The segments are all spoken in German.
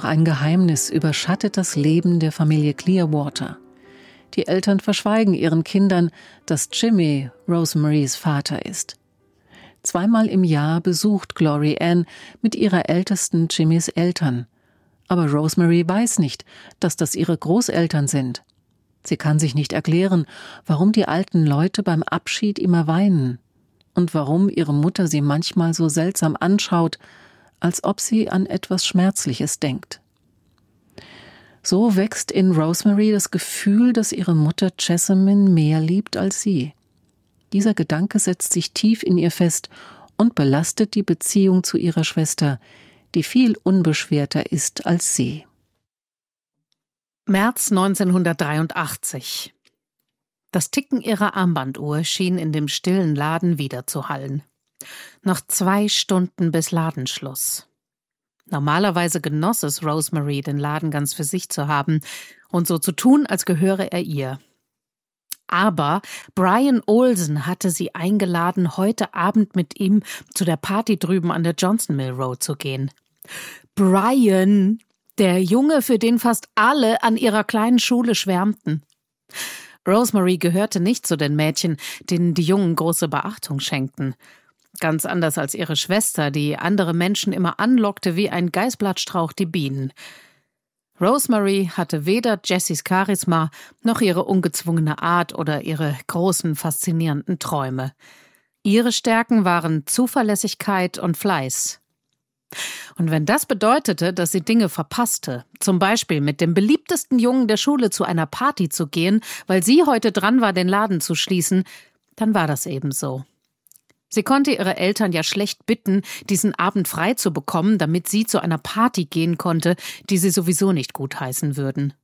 Doch ein Geheimnis überschattet das Leben der Familie Clearwater. Die Eltern verschweigen ihren Kindern, dass Jimmy Rosemarys Vater ist. 2-mal im Jahr besucht Glory Ann mit ihrer Ältesten Jimmys Eltern. Aber Rosemary weiß nicht, dass das ihre Großeltern sind. Sie kann sich nicht erklären, warum die alten Leute beim Abschied immer weinen und warum ihre Mutter sie manchmal so seltsam anschaut, als ob sie an etwas Schmerzliches denkt. So wächst in Rosemary das Gefühl, dass ihre Mutter Jessamine mehr liebt als sie. Dieser Gedanke setzt sich tief in ihr fest und belastet die Beziehung zu ihrer Schwester, die viel unbeschwerter ist als sie. März 1983. Das Ticken ihrer Armbanduhr schien in dem stillen Laden widerzuhallen. Noch 2 Stunden bis Ladenschluss. Normalerweise genoss es Rosemary, den Laden ganz für sich zu haben und so zu tun, als gehöre er ihr. Aber Brian Olsen hatte sie eingeladen, heute Abend mit ihm zu der Party drüben an der Johnson Mill Road zu gehen. Brian, der Junge, für den fast alle an ihrer kleinen Schule schwärmten. Rosemary gehörte nicht zu den Mädchen, denen die Jungen große Beachtung schenkten. Ganz anders als ihre Schwester, die andere Menschen immer anlockte wie ein Geißblattstrauch die Bienen. Rosemary hatte weder Jessys Charisma noch ihre ungezwungene Art oder ihre großen, faszinierenden Träume. Ihre Stärken waren Zuverlässigkeit und Fleiß. Und wenn das bedeutete, dass sie Dinge verpasste, zum Beispiel mit dem beliebtesten Jungen der Schule zu einer Party zu gehen, weil sie heute dran war, den Laden zu schließen, dann war das eben so. Sie konnte ihre Eltern ja schlecht bitten, diesen Abend frei zu bekommen, damit sie zu einer Party gehen konnte, die sie sowieso nicht gutheißen würden.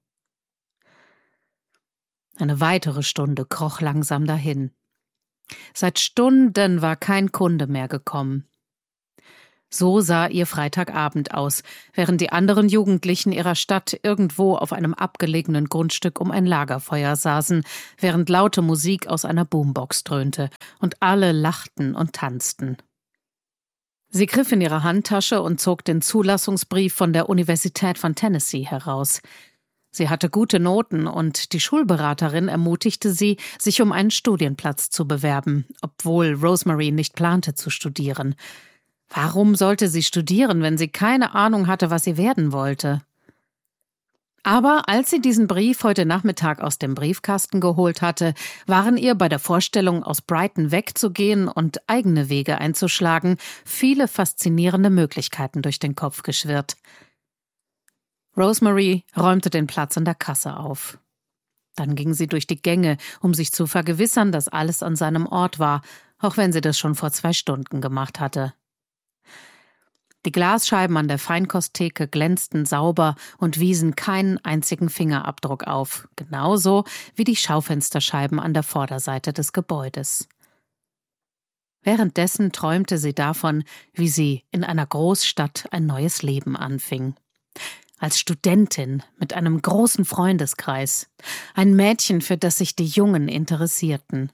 Eine weitere Stunde kroch langsam dahin. Seit Stunden war kein Kunde mehr gekommen. So sah ihr Freitagabend aus, während die anderen Jugendlichen ihrer Stadt irgendwo auf einem abgelegenen Grundstück um ein Lagerfeuer saßen, während laute Musik aus einer Boombox dröhnte und alle lachten und tanzten. Sie griff in ihre Handtasche und zog den Zulassungsbrief von der Universität von Tennessee heraus. Sie hatte gute Noten und die Schulberaterin ermutigte sie, sich um einen Studienplatz zu bewerben, obwohl Rosemary nicht plante zu studieren. Warum sollte sie studieren, wenn sie keine Ahnung hatte, was sie werden wollte? Aber als sie diesen Brief heute Nachmittag aus dem Briefkasten geholt hatte, waren ihr bei der Vorstellung, aus Brighton wegzugehen und eigene Wege einzuschlagen, viele faszinierende Möglichkeiten durch den Kopf geschwirrt. Rosemary räumte den Platz an der Kasse auf. Dann ging sie durch die Gänge, um sich zu vergewissern, dass alles an seinem Ort war, auch wenn sie das schon vor 2 Stunden gemacht hatte. Die Glasscheiben an der Feinkosttheke glänzten sauber und wiesen keinen einzigen Fingerabdruck auf, genauso wie die Schaufensterscheiben an der Vorderseite des Gebäudes. Währenddessen träumte sie davon, wie sie in einer Großstadt ein neues Leben anfing. Als Studentin mit einem großen Freundeskreis, ein Mädchen, für das sich die Jungen interessierten.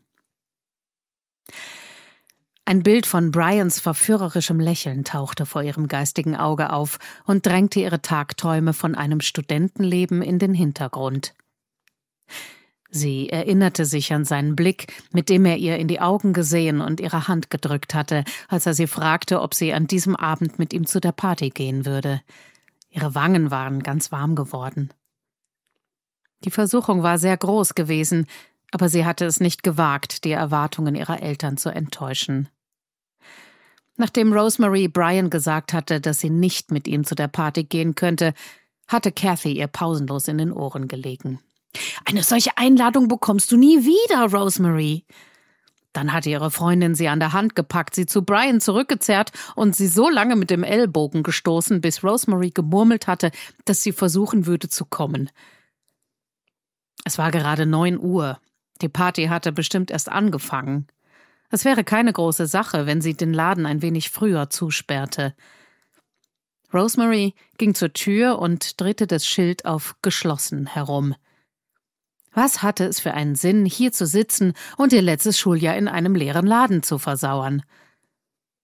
Ein Bild von Brians verführerischem Lächeln tauchte vor ihrem geistigen Auge auf und drängte ihre Tagträume von einem Studentenleben in den Hintergrund. Sie erinnerte sich an seinen Blick, mit dem er ihr in die Augen gesehen und ihre Hand gedrückt hatte, als er sie fragte, ob sie an diesem Abend mit ihm zu der Party gehen würde. Ihre Wangen waren ganz warm geworden. Die Versuchung war sehr groß gewesen, aber sie hatte es nicht gewagt, die Erwartungen ihrer Eltern zu enttäuschen. Nachdem Rosemary Brian gesagt hatte, dass sie nicht mit ihm zu der Party gehen könnte, hatte Kathy ihr pausenlos in den Ohren gelegen. »Eine solche Einladung bekommst du nie wieder, Rosemary!« Dann hatte ihre Freundin sie an der Hand gepackt, sie zu Brian zurückgezerrt und sie so lange mit dem Ellbogen gestoßen, bis Rosemary gemurmelt hatte, dass sie versuchen würde zu kommen. Es war gerade 9 Uhr. Die Party hatte bestimmt erst angefangen. Es wäre keine große Sache, wenn sie den Laden ein wenig früher zusperrte. Rosemary ging zur Tür und drehte das Schild auf »geschlossen« herum. Was hatte es für einen Sinn, hier zu sitzen und ihr letztes Schuljahr in einem leeren Laden zu versauern?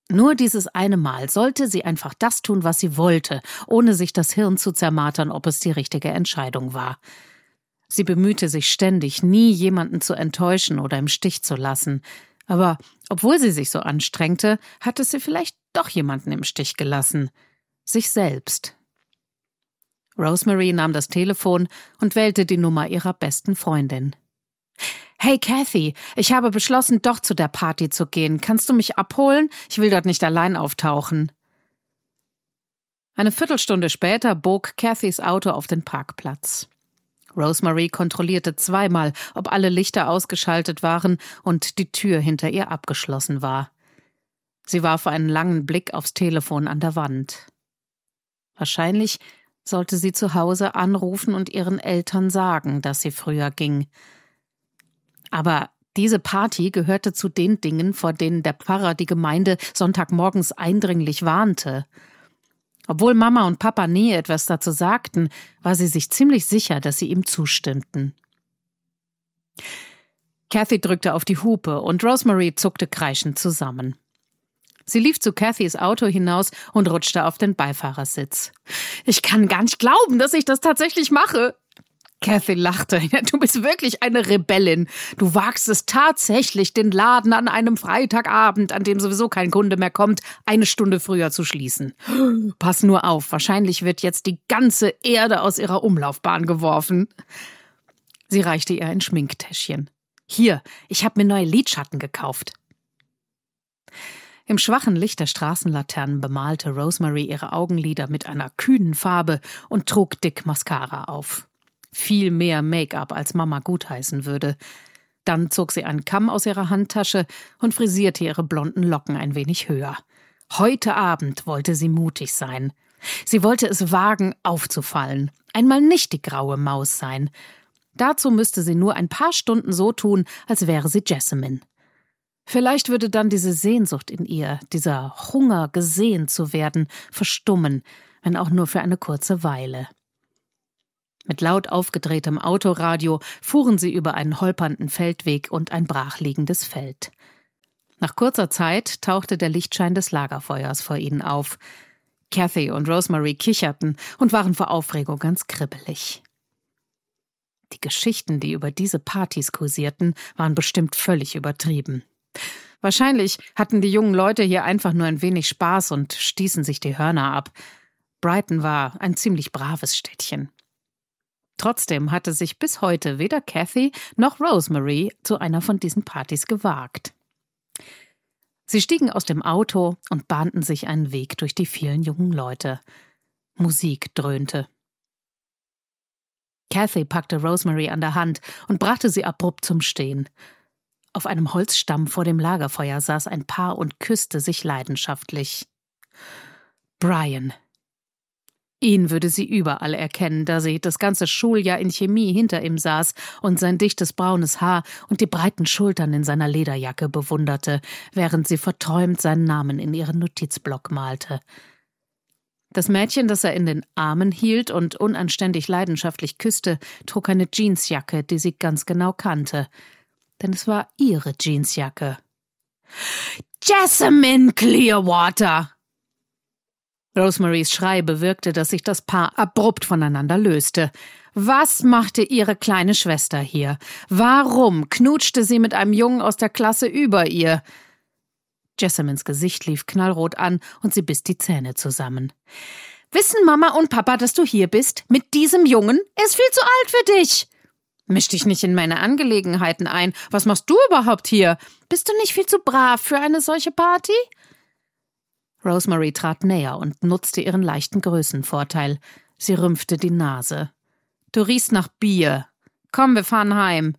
Nur dieses eine Mal sollte sie einfach das tun, was sie wollte, ohne sich das Hirn zu zermartern, ob es die richtige Entscheidung war. Sie bemühte sich ständig, nie jemanden zu enttäuschen oder im Stich zu lassen. Aber obwohl sie sich so anstrengte, hatte sie vielleicht doch jemanden im Stich gelassen. Sich selbst. Rosemary nahm das Telefon und wählte die Nummer ihrer besten Freundin. »Hey Kathy, ich habe beschlossen, doch zu der Party zu gehen. Kannst du mich abholen? Ich will dort nicht allein auftauchen.« Eine Viertelstunde später bog Kathys Auto auf den Parkplatz. Rosemary kontrollierte zweimal, ob alle Lichter ausgeschaltet waren und die Tür hinter ihr abgeschlossen war. Sie warf einen langen Blick aufs Telefon an der Wand. Wahrscheinlich sollte sie zu Hause anrufen und ihren Eltern sagen, dass sie früher ging. Aber diese Party gehörte zu den Dingen, vor denen der Pfarrer die Gemeinde Sonntagmorgens eindringlich warnte. Obwohl Mama und Papa nie etwas dazu sagten, war sie sich ziemlich sicher, dass sie ihm zustimmten. Kathy drückte auf die Hupe und Rosemary zuckte kreischend zusammen. Sie lief zu Kathys Auto hinaus und rutschte auf den Beifahrersitz. »Ich kann gar nicht glauben, dass ich das tatsächlich mache!« Kathy lachte. »Ja, du bist wirklich eine Rebellin. Du wagst es tatsächlich, den Laden an einem Freitagabend, an dem sowieso kein Kunde mehr kommt, 1 Stunde früher zu schließen. Pass nur auf, wahrscheinlich wird jetzt die ganze Erde aus ihrer Umlaufbahn geworfen.« Sie reichte ihr ein Schminktäschchen. »Hier, ich habe mir neue Lidschatten gekauft.« Im schwachen Licht der Straßenlaternen bemalte Rosemary ihre Augenlider mit einer kühnen Farbe und trug dick Mascara auf. Viel mehr Make-up, als Mama gutheißen würde. Dann zog sie einen Kamm aus ihrer Handtasche und frisierte ihre blonden Locken ein wenig höher. Heute Abend wollte sie mutig sein. Sie wollte es wagen, aufzufallen. Einmal nicht die graue Maus sein. Dazu müsste sie nur ein paar Stunden so tun, als wäre sie Jessamine. Vielleicht würde dann diese Sehnsucht in ihr, dieser Hunger, gesehen zu werden, verstummen, wenn auch nur für eine kurze Weile. Mit laut aufgedrehtem Autoradio fuhren sie über einen holpernden Feldweg und ein brachliegendes Feld. Nach kurzer Zeit tauchte der Lichtschein des Lagerfeuers vor ihnen auf. Kathy und Rosemary kicherten und waren vor Aufregung ganz kribbelig. Die Geschichten, die über diese Partys kursierten, waren bestimmt völlig übertrieben. Wahrscheinlich hatten die jungen Leute hier einfach nur ein wenig Spaß und stießen sich die Hörner ab. Brighton war ein ziemlich braves Städtchen. Trotzdem hatte sich bis heute weder Kathy noch Rosemary zu einer von diesen Partys gewagt. Sie stiegen aus dem Auto und bahnten sich einen Weg durch die vielen jungen Leute. Musik dröhnte. Kathy packte Rosemary an der Hand und brachte sie abrupt zum Stehen. Auf einem Holzstamm vor dem Lagerfeuer saß ein Paar und küsste sich leidenschaftlich. Brian. Ihn würde sie überall erkennen, da sie das ganze Schuljahr in Chemie hinter ihm saß und sein dichtes braunes Haar und die breiten Schultern in seiner Lederjacke bewunderte, während sie verträumt seinen Namen in ihren Notizblock malte. Das Mädchen, das er in den Armen hielt und unanständig leidenschaftlich küsste, trug eine Jeansjacke, die sie ganz genau kannte. Denn es war ihre Jeansjacke. »Jessamine Clearwater!« Rosemarys Schrei bewirkte, dass sich das Paar abrupt voneinander löste. Was machte ihre kleine Schwester hier? Warum knutschte sie mit einem Jungen aus der Klasse über ihr? Jessamines Gesicht lief knallrot an und sie biss die Zähne zusammen. »Wissen Mama und Papa, dass du hier bist? Mit diesem Jungen? Er ist viel zu alt für dich!« »Misch dich nicht in meine Angelegenheiten ein. Was machst du überhaupt hier? Bist du nicht viel zu brav für eine solche Party?« Rosemary trat näher und nutzte ihren leichten Größenvorteil. Sie rümpfte die Nase. »Du riechst nach Bier. Komm, wir fahren heim.«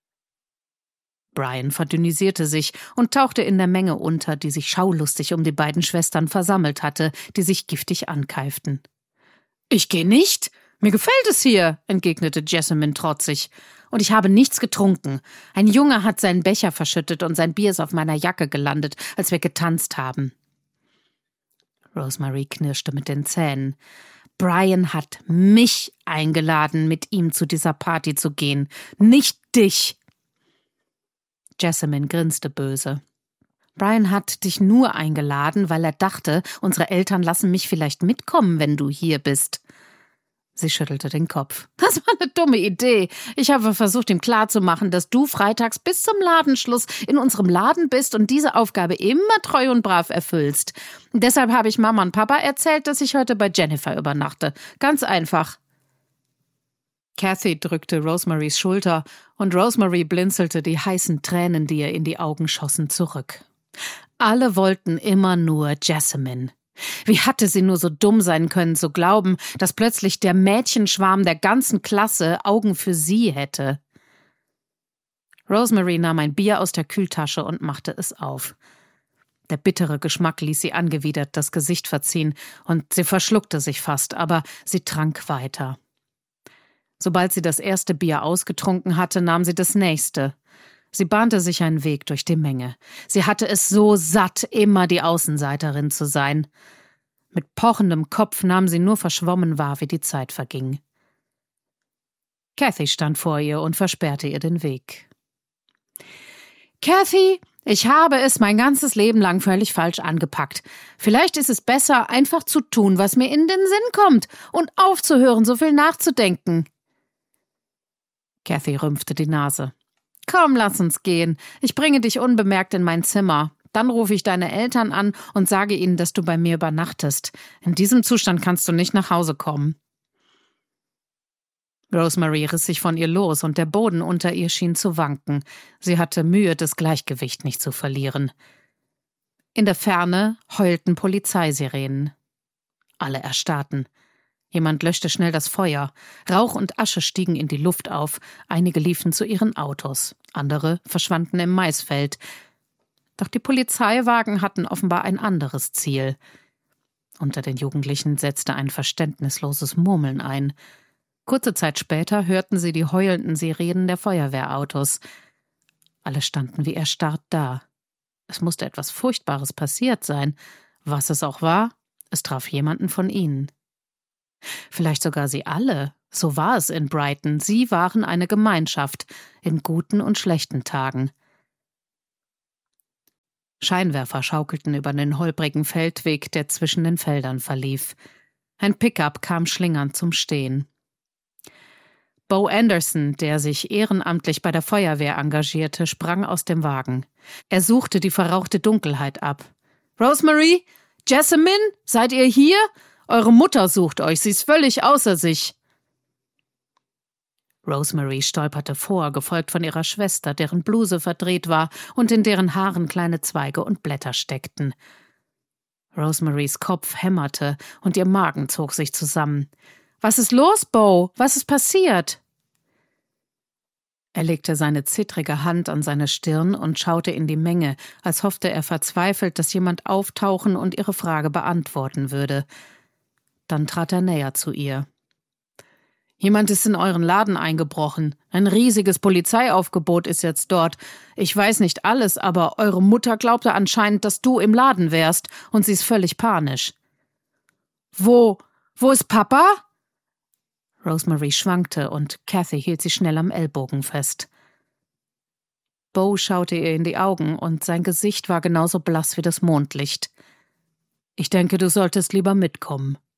Brian verdünnisierte sich und tauchte in der Menge unter, die sich schaulustig um die beiden Schwestern versammelt hatte, die sich giftig ankeiften. »Ich gehe nicht. Mir gefällt es hier«, entgegnete Jessamine trotzig. »Und ich habe nichts getrunken. Ein Junge hat seinen Becher verschüttet und sein Bier ist auf meiner Jacke gelandet, als wir getanzt haben.« Rosemary knirschte mit den Zähnen. »Brian hat mich eingeladen, mit ihm zu dieser Party zu gehen, nicht dich!« Jessamine grinste böse. Brian hat dich nur eingeladen, weil er dachte, unsere Eltern lassen mich vielleicht mitkommen, wenn du hier bist. Sie schüttelte den Kopf. Das war eine dumme Idee. Ich habe versucht, ihm klarzumachen, dass du freitags bis zum Ladenschluss in unserem Laden bist und diese Aufgabe immer treu und brav erfüllst. Und deshalb habe ich Mama und Papa erzählt, dass ich heute bei Jennifer übernachte. Ganz einfach. Kathy drückte Rosemarys Schulter und Rosemary blinzelte die heißen Tränen, die ihr in die Augen schossen, zurück. Alle wollten immer nur Jessamine. Wie hatte sie nur so dumm sein können, zu glauben, dass plötzlich der Mädchenschwarm der ganzen Klasse Augen für sie hätte? Rosemary nahm ein Bier aus der Kühltasche und machte es auf. Der bittere Geschmack ließ sie angewidert das Gesicht verziehen, und sie verschluckte sich fast, aber sie trank weiter. Sobald sie das erste Bier ausgetrunken hatte, nahm sie das nächste. Sie bahnte sich einen Weg durch die Menge. Sie hatte es so satt, immer die Außenseiterin zu sein. Mit pochendem Kopf nahm sie nur verschwommen wahr, wie die Zeit verging. Kathy stand vor ihr und versperrte ihr den Weg. »Kathy, ich habe es mein ganzes Leben lang völlig falsch angepackt. Vielleicht ist es besser, einfach zu tun, was mir in den Sinn kommt und aufzuhören, so viel nachzudenken.« Kathy rümpfte die Nase. »Komm, lass uns gehen. Ich bringe dich unbemerkt in mein Zimmer. Dann rufe ich deine Eltern an und sage ihnen, dass du bei mir übernachtest. In diesem Zustand kannst du nicht nach Hause kommen.« Rosemary riss sich von ihr los und der Boden unter ihr schien zu wanken. Sie hatte Mühe, das Gleichgewicht nicht zu verlieren. In der Ferne heulten Polizeisirenen. Alle erstarrten. Jemand löschte schnell das Feuer. Rauch und Asche stiegen in die Luft auf. Einige liefen zu ihren Autos. Andere verschwanden im Maisfeld. Doch die Polizeiwagen hatten offenbar ein anderes Ziel. Unter den Jugendlichen setzte ein verständnisloses Murmeln ein. Kurze Zeit später hörten sie die heulenden Sirenen der Feuerwehrautos. Alle standen wie erstarrt da. Es musste etwas Furchtbares passiert sein. Was es auch war, es traf jemanden von ihnen. Vielleicht sogar sie alle. So war es in Brighton. Sie waren eine Gemeinschaft, in guten und schlechten Tagen. Scheinwerfer schaukelten über den holprigen Feldweg, der zwischen den Feldern verlief. Ein Pickup kam schlingernd zum Stehen. Bo Anderson, der sich ehrenamtlich bei der Feuerwehr engagierte, sprang aus dem Wagen. Er suchte die verrauchte Dunkelheit ab. »Rosemary? Jessamine? Seid ihr hier? Eure Mutter sucht euch, sie ist völlig außer sich.« Rosemary stolperte vor, gefolgt von ihrer Schwester, deren Bluse verdreht war und in deren Haaren kleine Zweige und Blätter steckten. Rosemarys Kopf hämmerte und ihr Magen zog sich zusammen. »Was ist los, Bo? Was ist passiert?« Er legte seine zittrige Hand an seine Stirn und schaute in die Menge, als hoffte er verzweifelt, dass jemand auftauchen und ihre Frage beantworten würde. Dann trat er näher zu ihr. »Jemand ist in euren Laden eingebrochen. Ein riesiges Polizeiaufgebot ist jetzt dort. Ich weiß nicht alles, aber eure Mutter glaubte anscheinend, dass du im Laden wärst, und sie ist völlig panisch.« »Wo ist Papa?« Rosemary schwankte und Kathy hielt sie schnell am Ellbogen fest. Bo schaute ihr in die Augen und sein Gesicht war genauso blass wie das Mondlicht. »Ich denke, du solltest lieber mitkommen.«